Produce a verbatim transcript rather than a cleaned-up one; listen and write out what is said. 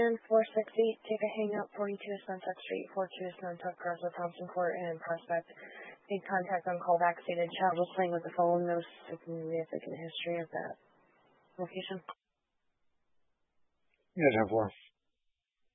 four six eight, take a hangout, forty-two is Nantucket Street, forty-two is Nantucket, Garza, Thompson Court, and Prospect. Made contact on callback, stated child was playing with the phone, no significant history of that location. Yeah, ten four.